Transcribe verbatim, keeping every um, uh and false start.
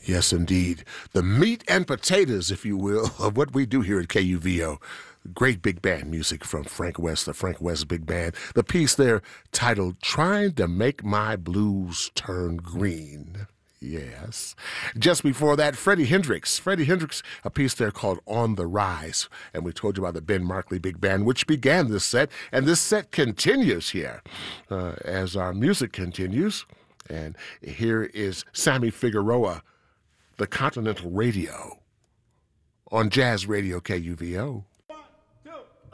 Yes, indeed. The meat and potatoes, if you will, of what we do here at K U V O. Great big band music from Frank West, the Frank West Big Band. The piece there titled Trying to Make My Blues Turn Green. Yes. Just before that, Freddie Hendrix. Freddie Hendrix, a piece there called On the Rise. And we told you about the Ben Markley Big Band, which began this set. And this set continues here uh, as our music continues. And here is Sammy Figueroa, the Continental Radio, on Jazz Radio K U V O.